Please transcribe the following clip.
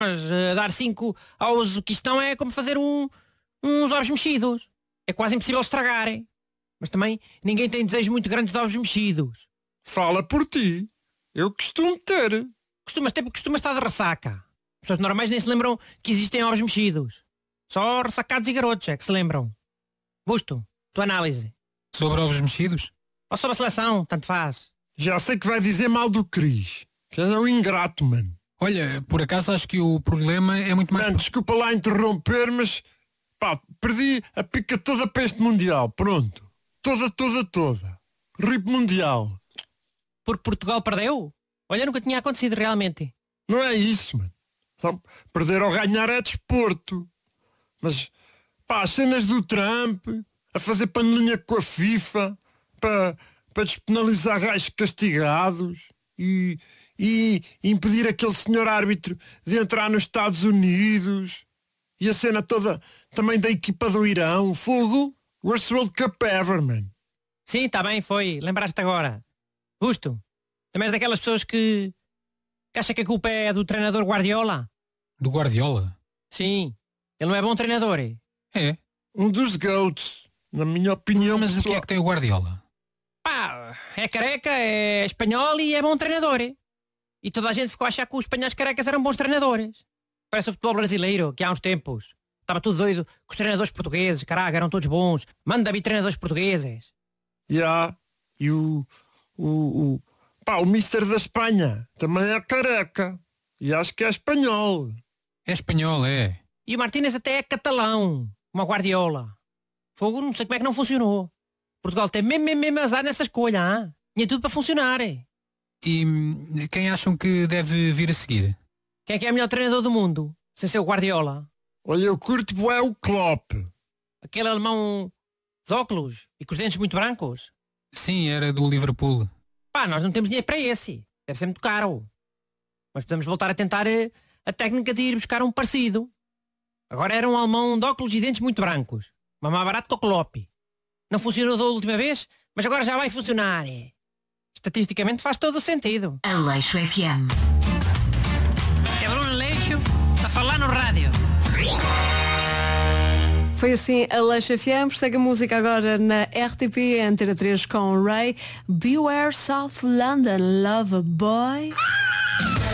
Mas dar 5 aos que estão é como fazer uns ovos mexidos. É quase impossível estragarem. Mas também ninguém tem desejos muito grandes de ovos mexidos. Fala por ti. Eu costumo ter. Costumas estar de ressaca. Pessoas normais nem se lembram que existem ovos mexidos. Só ressacados e garotos é que se lembram. Busto, tua análise. Sobre ovos mexidos? Ou sobre a seleção, tanto faz. Já sei que vai dizer mal do Cris. Que é um ingrato, mano. Olha, por acaso acho que o problema é muito mais... Mano, desculpa lá interromper, mas... Pá, perdi a pica toda para este Mundial. Pronto. Toda. RIP Mundial. Porque Portugal perdeu? Olha, nunca tinha acontecido realmente. Não é isso, mano. Então, perder ou ganhar é desporto. Mas, pá, as cenas do Trump, a fazer panelinha com a FIFA, para despenalizar gajos castigados e impedir aquele senhor árbitro de entrar nos Estados Unidos, e a cena toda também da equipa do Irão, fogo, worst World Cup ever, man. Sim, está bem, foi. Lembraste agora. Busto, também és daquelas pessoas que acha que a culpa é do treinador Guardiola? Do Guardiola? Sim. Ele não é bom treinador, é? É. Um dos GOATs, na minha opinião. Mas o que é que tem o Guardiola? Pá, é careca, é espanhol e é bom treinador. E toda a gente ficou a achar que os espanhóis carecas eram bons treinadores. Parece o futebol brasileiro, que há uns tempos estava tudo doido com os treinadores portugueses, caraca, eram todos bons. Manda vir treinadores portugueses. E o Mister da Espanha também é careca. E acho que é espanhol. É espanhol, é. E o Martínez até é catalão, uma Guardiola. Fogo, não sei como é que não funcionou. Portugal tem mesmo azar nessa escolha, hein? Tinha tudo para funcionar. E quem acham que deve vir a seguir? Quem é que é o melhor treinador do mundo, sem ser o Guardiola? Olha, eu curto bué o Klopp. Aquele alemão de óculos e com os dentes muito brancos? Sim, era do Liverpool. Pá, nós não temos dinheiro para esse. Deve ser muito caro. Mas podemos voltar a tentar a técnica de ir buscar um parecido. Agora era um alemão de óculos e dentes muito brancos. Mas mais barato que o Klopp. Não funcionou da última vez, mas agora já vai funcionar. Estatisticamente faz todo o sentido. Aleixo FM. É Bruno Aleixo a falar no rádio. Foi assim a Aleixo FM. Segue a música agora na RTP Antena 3 com Ray. Beware South London, Lover Boy.